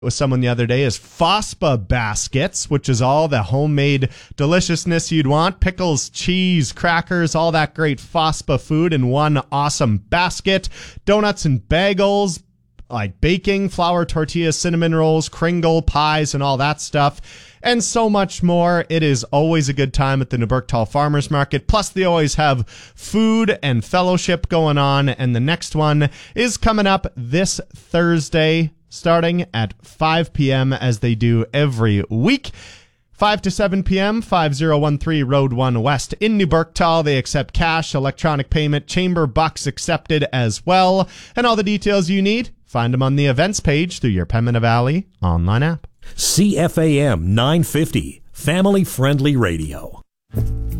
with someone the other day is FOSPA baskets, which is all the homemade deliciousness you'd want. Pickles, cheese, crackers, all that great FOSPA food in one awesome basket. Donuts and bagels, like baking, flour tortillas, cinnamon rolls, Kringle pies, and all that stuff. And so much more. It is always a good time at the New Burketall Farmers Market. Plus, they always have food and fellowship going on. And the next one is coming up this Thursday, starting at 5 p.m. as they do every week. 5 to 7 p.m., 5013 Road 1 West in New Burketall. They accept cash, electronic payment, chamber bucks accepted as well. And all the details you need, find them on the events page through your Pembina Valley online app. CFAM 950, family-friendly radio.